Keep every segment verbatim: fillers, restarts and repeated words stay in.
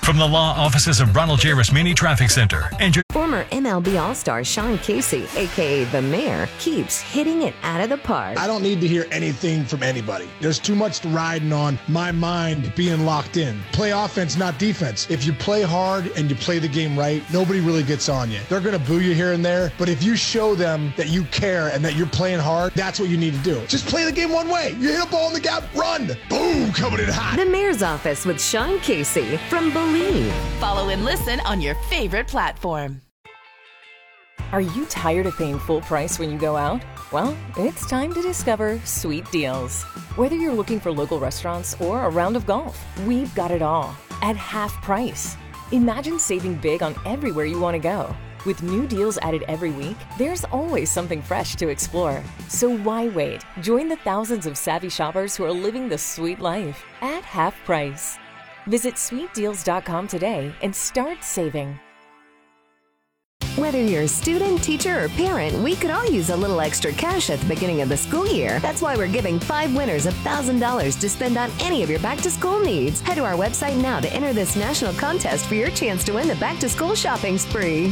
from the law offices of Ronald J. Rasmini Traffic Center. And your former M L B All-Star Sean Casey, a k a. The Mayor, keeps hitting it out of the park. I don't need to hear anything from anybody. There's too much riding on my mind being locked in. Play offense, not defense. If you play hard and you play the game right, nobody really gets on you. They're going to boo you here and there, but if you show them that you care and that you're playing hard, that's what you need to do. Just play the game one way. You hit a ball in the gap, run. Boom, coming in hot. The Mayor's Office with Sean Casey from Believe. Follow and listen on your favorite platform. Are you tired of paying full price when you go out? Well, it's time to discover Sweet Deals. Whether you're looking for local restaurants or a round of golf, we've got it all at half price. Imagine saving big on everywhere you want to go. With new deals added every week, there's always something fresh to explore. So why wait? Join the thousands of savvy shoppers who are living the sweet life at half price. Visit sweet deals dot com today and start saving. Whether you're a student, teacher, or parent, we could all use a little extra cash at the beginning of the school year. That's why we're giving five winners one thousand dollars to spend on any of your back-to-school needs. Head to our website now to enter this national contest for your chance to win the back-to-school shopping spree.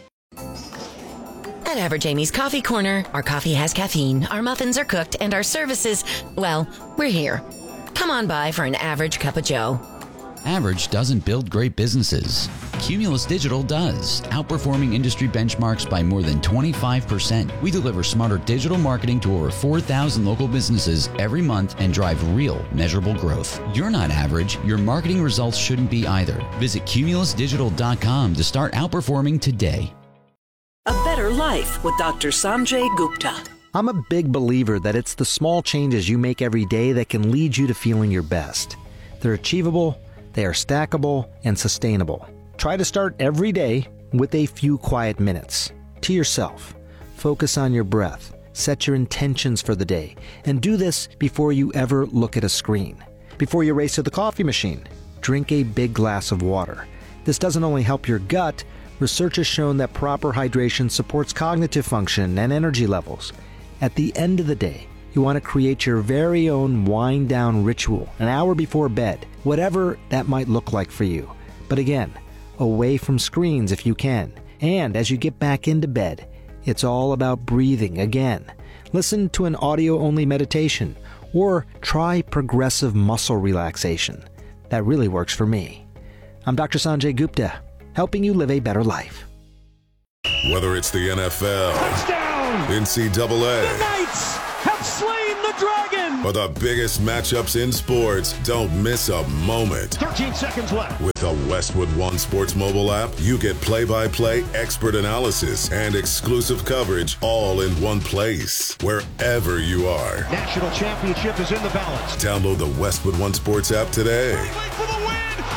At Average Amy's Coffee Corner, our coffee has caffeine, our muffins are cooked, and our services, well, we're here. Come on by for an average cup of joe. Average doesn't build great businesses. Cumulus Digital does, outperforming industry benchmarks by more than twenty-five percent. We deliver smarter digital marketing to over four thousand local businesses every month and drive real, measurable growth. You're not average. Your marketing results shouldn't be either. Visit cumulus digital dot com to start outperforming today. A better life with Doctor Sanjay Gupta. I'm a big believer that it's the small changes you make every day that can lead you to feeling your best. They're achievable, they are stackable, and sustainable. Try to start every day with a few quiet minutes. To yourself. Focus on your breath. Set your intentions for the day. And do this before you ever look at a screen. Before you race to the coffee machine, drink a big glass of water. This doesn't only help your gut. Research has shown that proper hydration supports cognitive function and energy levels. At the end of the day, you want to create your very own wind-down ritual an hour before bed, whatever that might look like for you. But again, away from screens if you can. And as you get back into bed, it's all about breathing again. Listen to an audio-only meditation or try progressive muscle relaxation. That really works for me. I'm Doctor Sanjay Gupta, helping you live a better life. Whether it's the N F L, touchdown, N C double A, the Knights have slain the dragon, or the biggest matchups in sports, don't miss a moment. thirteen seconds left. With the Westwood One Sports mobile app, you get play-by-play expert analysis and exclusive coverage all in one place, wherever you are. National championship is in the balance. Download the Westwood One Sports app today. For the win.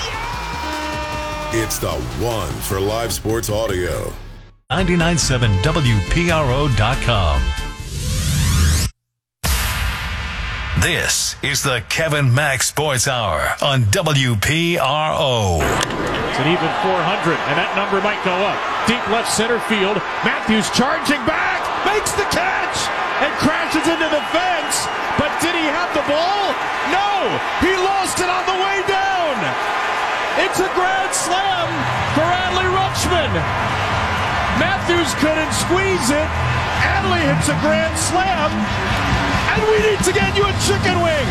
It's the one for live sports audio. ninety-nine point seven W P R O dot com. This is the Kevin Mack Sports Hour on W P R O. It's an even four hundred, and that number might go up. Deep left center field. Matthews charging back, makes the catch, and crashes into the fence. But did he have the ball? No! He lost it on the way down! It's a grand slam for Adley Rutschman. Matthews couldn't squeeze it. Adley hits a grand slam. And we need to get you a chicken wing.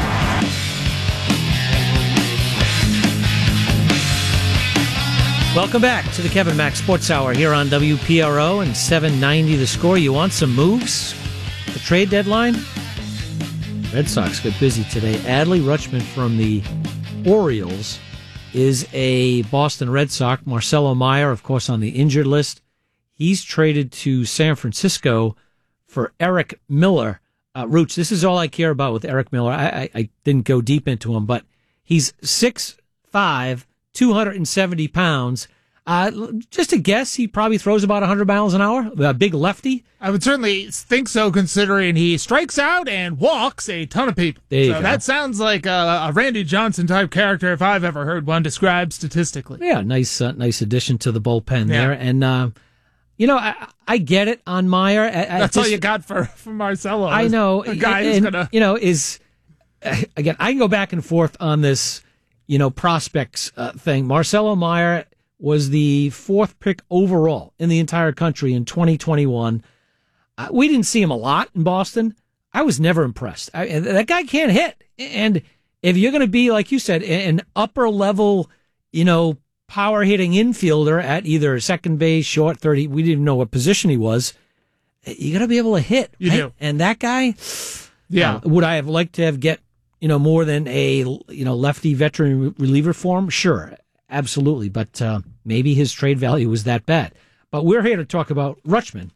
Welcome back to the Kevin Mack Sports Hour here on W P R O and seven ninety The Score. You want some moves? The trade deadline? Red Sox got busy today. Adley Rutschman from the Orioles is a Boston Red Sox. Marcelo Meyer, of course, on the injured list. He's traded to San Francisco for Eric Miller. Uh, Rooch, this is all I care about with Eric Miller. I, I, I didn't go deep into him, but he's six foot five, two hundred seventy pounds. Uh, just a guess, he probably throws about one hundred miles an hour. A big lefty. I would certainly think so, considering he strikes out and walks a ton of people. There you so go. That sounds like a, a Randy Johnson type character if I've ever heard one described statistically. Yeah, nice, uh, nice addition to the bullpen Yeah. there. And uh, you know, I, I get it on Meyer. I, That's I all just, you got for, for Marcelo. I know. A guy and, who's and, gonna. You know, is again. I can go back and forth on this. you know, prospects uh, thing. Marcelo Meyer was the fourth pick overall in the entire country in twenty twenty-one. Uh, we didn't see him a lot in Boston. I was never impressed. I, that guy can't hit. And if you're going to be, like you said, an upper level, you know, power hitting infielder at either second base, short, thirty, we didn't even know what position he was. You got to be able to hit. You right? do. And that guy, yeah. Uh, would I have liked to have get, you know, more than a, you know, lefty veteran reliever for him? Sure. Absolutely. But uh, maybe his trade value was that bad. But we're here to talk about Rutschman.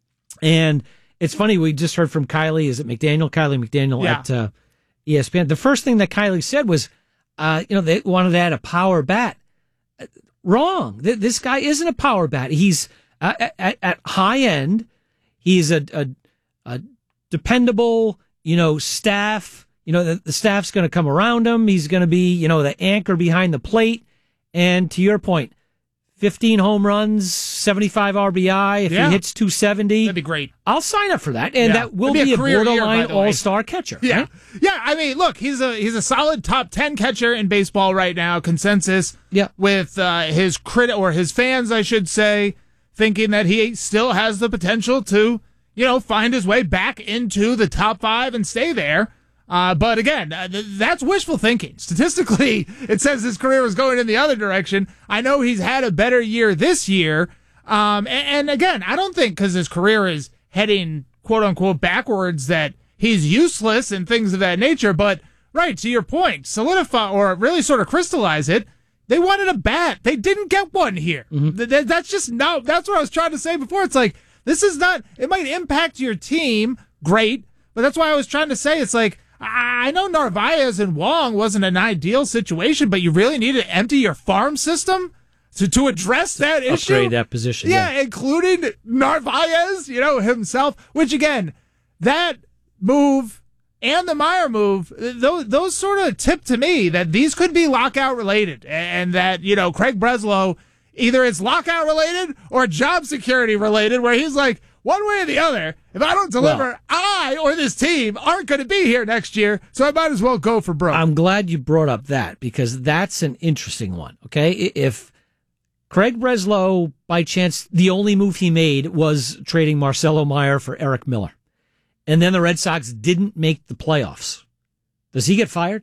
And it's funny, we just heard from Kylie, is it McDaniel? Kylie McDaniel yeah. at uh, E S P N. The first thing that Kylie said was, uh, you know, they wanted to add a power bat. Uh, wrong. Th- this guy isn't a power bat. He's uh, at, at high end. He's a, a, a dependable, you know, staff. You know, the, the staff's going to come around him. He's going to be, you know, the anchor behind the plate. And to your point, fifteen home runs, seventy-five R B I. If yeah. he hits two seventy, that'd be great. I'll sign up for that, and yeah. that will be, be a, a borderline year, all-star catcher. Yeah, right? yeah. I mean, look, he's a he's a solid top ten catcher in baseball right now. Consensus. Yeah. With uh, his crit or his fans, I should say, thinking that he still has the potential to, you know, find his way back into the top five and stay there. Uh, but again, uh, th- that's wishful thinking. Statistically, it says his career is going in the other direction. I know he's had a better year this year. Um, and, and again, I don't think because his career is heading quote unquote backwards that he's useless and things of that nature. But right, to your point, solidify or really sort of crystallize it. They wanted a bat. They didn't get one here. Mm-hmm. Th- th- that's just not, that's what I was trying to say before. It's like, this is not, it might impact your team. Great. But that's why I was trying to say, it's like, I know Narvaez and Wong wasn't an ideal situation, but you really need to empty your farm system to, to address that issue. Upgrade that position. Yeah, yeah, including Narvaez, you know, himself, which again, that move and the Meyer move, those, those sort of tip to me that these could be lockout related and that, you know, Craig Breslow, either it's lockout related or job security related, where he's like, one way or the other, if I don't deliver, well, I or this team aren't going to be here next year, so I might as well go for broke. I'm glad you brought up that because that's an interesting one, okay? If Craig Breslow, by chance, the only move he made was trading Marcelo Meyer for Eric Miller, and then the Red Sox didn't make the playoffs, does he get fired?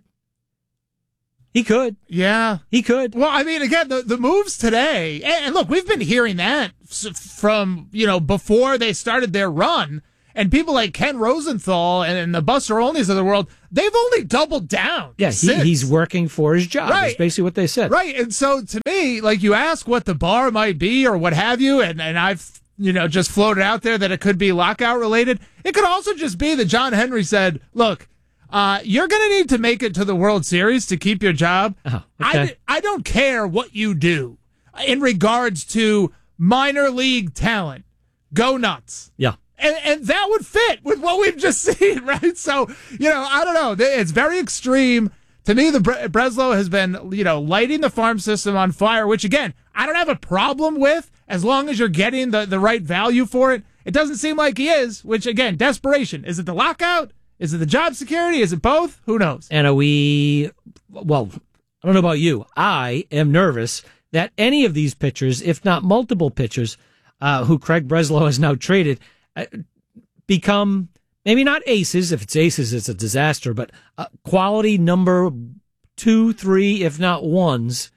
He could. Yeah. He could. Well, I mean, again, the, the moves today, and look, we've been hearing that from, you know, before they started their run, and people like Ken Rosenthal and, and the Buster Olneys of the world, they've only doubled down. Yeah, he, he's working for his job. Right. That's basically what they said. Right, and so to me, like, you ask what the bar might be or what have you, and, and I've, you know, just floated out there that it could be lockout related. It could also just be that John Henry said, look, Uh, you're going to need to make it to the World Series to keep your job. Oh, okay. I, I don't care what you do in regards to minor league talent. Go nuts. Yeah. And, and that would fit with what we've just seen, right? So, you know, I don't know. It's very extreme. To me, the Bre- Breslow has been, you know, lighting the farm system on fire, which, again, I don't have a problem with as long as you're getting the, the right value for it. It doesn't seem like he is, which, again, desperation. Is it the lockout? Is it the job security? Is it both? Who knows? And are we, well, I don't know about you. I am nervous that any of these pitchers, if not multiple pitchers, uh, who Craig Breslow has now traded, uh, become maybe not aces. If it's aces, it's a disaster, but uh, quality number two, three, if not ones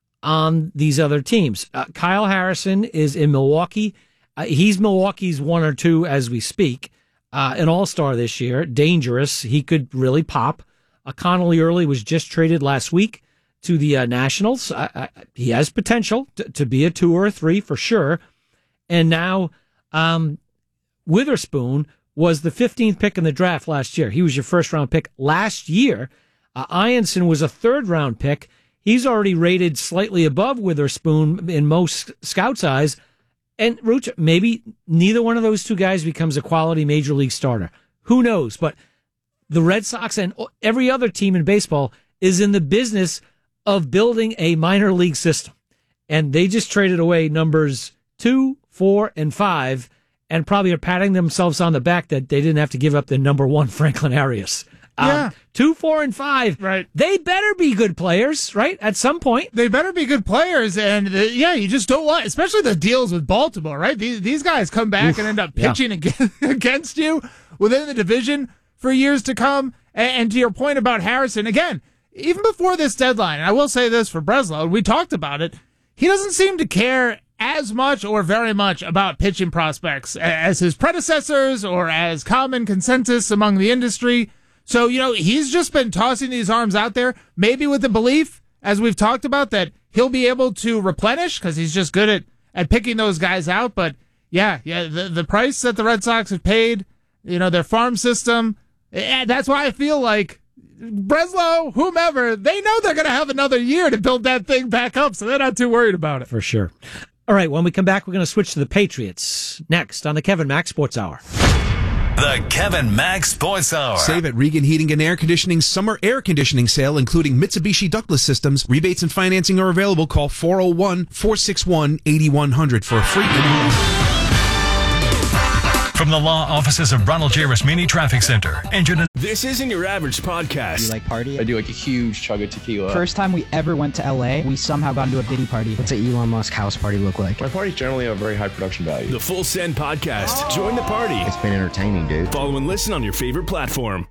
on these other teams. Uh, Kyle Harrison is in Milwaukee. Uh, he's Milwaukee's one or two as we speak. Uh, an all-star this year, dangerous. He could really pop. Uh, Connolly Early was just traded last week to the uh, Nationals. Uh, uh, he has potential to, to be a two or a three for sure. And now um, Witherspoon was the fifteenth pick in the draft last year. He was your first-round pick last year. Uh, Ianson was a third-round pick. He's already rated slightly above Witherspoon in most scouts' eyes. And, Rooch, maybe neither one of those two guys becomes a quality major league starter. Who knows? But the Red Sox and every other team in baseball is in the business of building a minor league system. And they just traded away numbers two, four, and five, and probably are patting themselves on the back that they didn't have to give up the number one, Franklin Arias. Yeah. Um, two, four, and five. Right. They better be good players, right? At some point. They better be good players. And, uh, yeah, you just don't want, especially the deals with Baltimore, right? These, these guys come back Oof, and end up pitching yeah. against, against you within the division for years to come. And, and to your point about Harrison, again, even before this deadline, and I will say this for Breslow, we talked about it, he doesn't seem to care as much or very much about pitching prospects as his predecessors or as common consensus among the industry. So, you know, he's just been tossing these arms out there, maybe with the belief, as we've talked about, that he'll be able to replenish because he's just good at, at picking those guys out. But, yeah, yeah, the, the price that the Red Sox have paid, you know, their farm system, that's why I feel like Breslow, whomever, they know they're going to have another year to build that thing back up, so they're not too worried about it. For sure. All right, when we come back, we're going to switch to the Patriots next on the Kevin Mack Sports Hour. The Kevin Mack Sports Hour. Save at Regan Heating and Air Conditioning summer air conditioning sale, including Mitsubishi ductless systems. Rebates and financing are available. Call four oh one, four six one, eight one hundred for a free in From the law offices of Ronald J. Rasmini Traffic Center. Engine. This isn't your average podcast. Do you like party? I do like a huge chug of tequila. First time we ever went to L A, we somehow got into a biddy party. What's an Elon Musk house party look like? My parties generally have very high production value. The Full Send Podcast. Oh. Join the party. It's been entertaining, dude. Follow and listen on your favorite platform.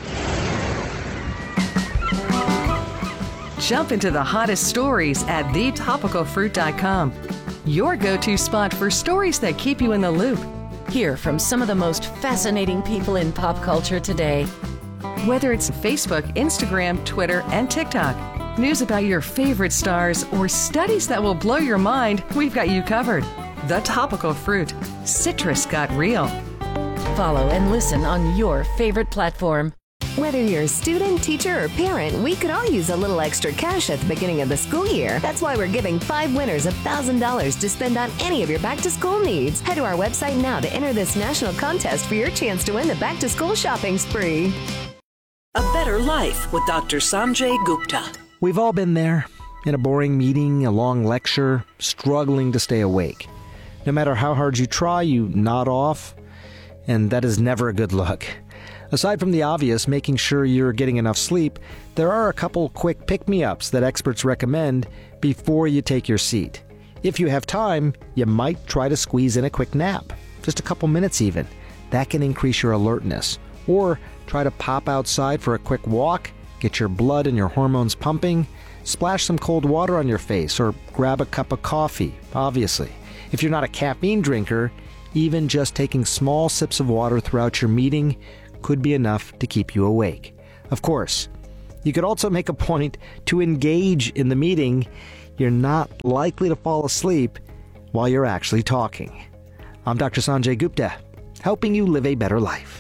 Jump into the hottest stories at the topical fruit dot com. Your go-to spot for stories that keep you in the loop. Hear from some of the most fascinating people in pop culture today. Whether it's Facebook, Instagram, Twitter, and TikTok, news about your favorite stars, or studies that will blow your mind, we've got you covered. The Topical Fruit. Citrus got real. Follow and listen on your favorite platform. Whether you're a student, teacher, or parent, we could all use a little extra cash at the beginning of the school year. That's why we're giving five winners one thousand dollars to spend on any of your back-to-school needs. Head to our website now to enter this national contest for your chance to win the back-to-school shopping spree. A Better Life with Doctor Sanjay Gupta. We've all been there, in a boring meeting, a long lecture, struggling to stay awake. No matter how hard you try, you nod off, and that is never a good look. Aside from the obvious, making sure you're getting enough sleep, there are a couple quick pick-me-ups that experts recommend before you take your seat. If you have time, you might try to squeeze in a quick nap, just a couple minutes even. That can increase your alertness. Or try to pop outside for a quick walk, get your blood and your hormones pumping, splash some cold water on your face, or grab a cup of coffee, obviously. If you're not a caffeine drinker, even just taking small sips of water throughout your meeting could be enough to keep you awake. Of course, you could also make a point to engage in the meeting. You're not likely to fall asleep while you're actually talking. I'm Doctor Sanjay Gupta, helping you live a better life.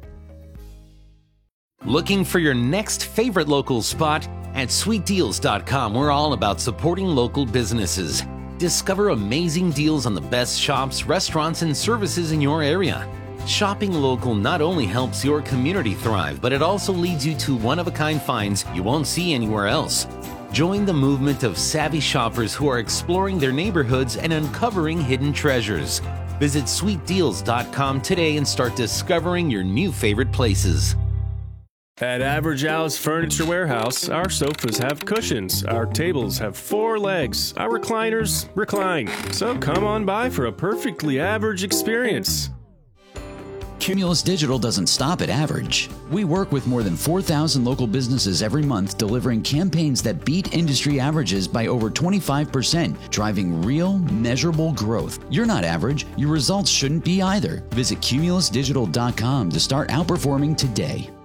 Looking for your next favorite local spot? At sweet deals dot com, we're all about supporting local businesses. Discover amazing deals on the best shops, restaurants, and services in your area. Shopping local not only helps your community thrive, but it also leads you to one-of-a-kind finds you won't see anywhere else. Join the movement of savvy shoppers who are exploring their neighborhoods and uncovering hidden treasures. Visit sweet deals dot com today and start discovering your new favorite places. At Average Al's Furniture Warehouse, our sofas have cushions, our tables have four legs, our recliners recline. So come on by for a perfectly average experience. Cumulus Digital doesn't stop at average. We work with more than four thousand local businesses every month, delivering campaigns that beat industry averages by over twenty-five percent, driving real, measurable growth. You're not average. Your results shouldn't be either. Visit cumulus digital dot com to start outperforming today.